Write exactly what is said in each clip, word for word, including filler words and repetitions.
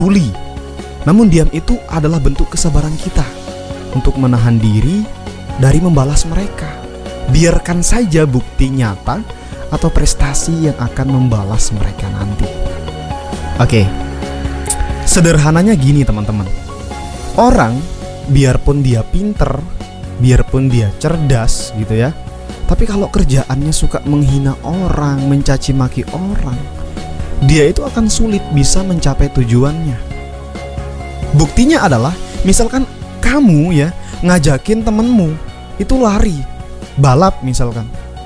bully. Namun diam itu adalah bentuk kesabaran kita untuk menahan diri dari membalas mereka. Biarkan saja bukti nyata atau prestasi yang akan membalas mereka nanti. Oke, sederhananya gini teman-teman. Orang biarpun dia pinter, biarpun dia cerdas gitu ya, tapi kalau kerjaannya suka menghina orang, mencaci maki orang, dia itu akan sulit bisa mencapai tujuannya. Buktinya adalah misalkan kamu ya ngajakin temenmu itu lari, balap misalkan.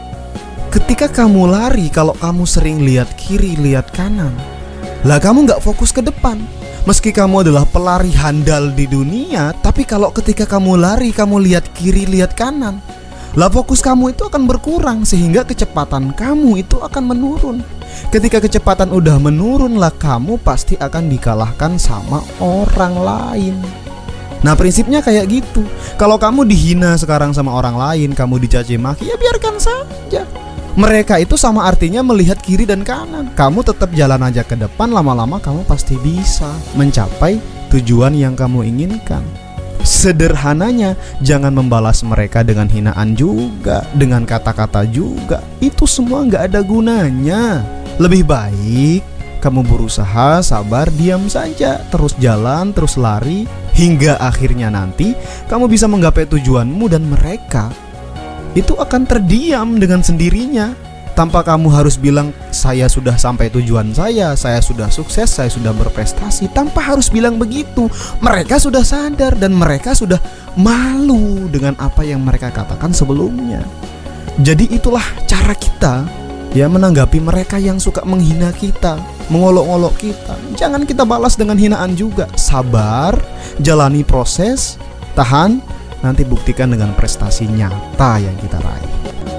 Ketika kamu lari, kalau kamu sering lihat kiri, lihat kanan, lah kamu gak fokus ke depan. Meski kamu adalah pelari handal di dunia, tapi kalau ketika kamu lari, kamu lihat kiri, lihat kanan, lah fokus kamu itu akan berkurang, sehingga kecepatan kamu itu akan menurun. Ketika kecepatan udah menurun, lah kamu pasti akan dikalahkan sama orang lain. Nah prinsipnya kayak gitu. Kalau kamu dihina sekarang sama orang lain, kamu dicaci maki, ya biarkan saja. Mereka itu sama artinya melihat kiri dan kanan. Kamu tetap jalan aja ke depan, lama-lama kamu pasti bisa mencapai tujuan yang kamu inginkan. Sederhananya, jangan membalas mereka dengan hinaan juga, dengan kata-kata juga. Itu semua gak ada gunanya. Lebih baik kamu berusaha, sabar, diam saja, terus jalan, terus lari, hingga akhirnya nanti kamu bisa menggapai tujuanmu dan mereka itu akan terdiam dengan sendirinya. Tanpa kamu harus bilang, saya sudah sampai tujuan saya, saya sudah sukses, saya sudah berprestasi. Tanpa harus bilang begitu, mereka sudah sadar dan mereka sudah malu dengan apa yang mereka katakan sebelumnya. Jadi itulah cara kita ya menanggapi mereka yang suka menghina kita, mengolok-olok kita. Jangan kita balas dengan hinaan juga. Sabar, jalani proses, tahan, nanti buktikan dengan prestasi nyata yang kita raih.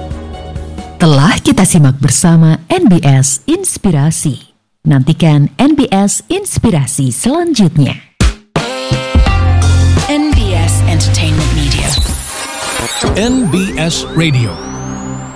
Telah kita simak bersama N B S Inspirasi. Nantikan N B S Inspirasi selanjutnya. N B S Entertainment Media. N B S Radio.